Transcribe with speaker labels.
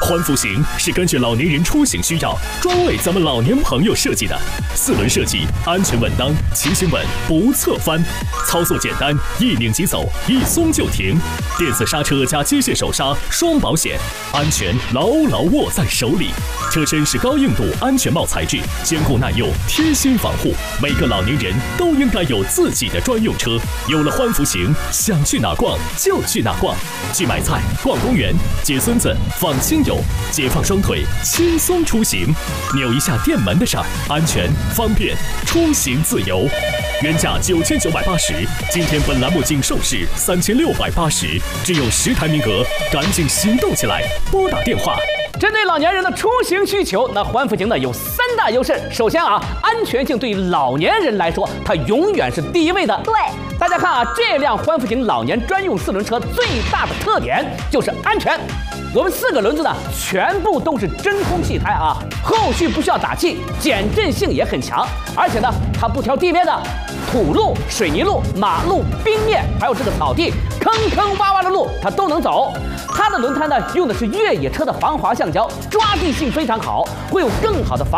Speaker 1: 欢福行是根据老年人出行需要，专为咱们老年朋友设计的。4轮设计，安全稳当，骑行稳，不侧翻，操作简单，一拧即走，一松就停。电子刹车加机械手刹，双保险，安全牢牢握在手里。车身是高硬度安全帽材质，坚固耐用，贴心防护。每个老年人都应该有自己的专用车。有了欢福行，想去哪逛就去哪逛，去买菜、逛公园、接孙子、访亲友，解放双腿，轻松出行。扭一下电门的事儿，安全方便，出行自由。原价9980，今天本栏目仅售市3680，只有10台名额，赶紧行动起来，拨打电话。
Speaker 2: 针对老年人的出行需求，那欢福行呢有3大优势。首先啊，安全性对于老年人来说，它永远是第一位的。
Speaker 3: 对，
Speaker 2: 大家看啊，这辆欢福行老年专用4轮车最大的特点就是安全。我们4个轮子呢，全部都是真空气胎啊，后续不需要打气，减震性也很强，而且呢，它不挑地面的，土路、水泥路、马路、冰面，还有这个草地，坑坑洼洼的路它都能走。它的轮胎呢，用的是越野车的防滑橡胶，抓地性非常好，会有更好的防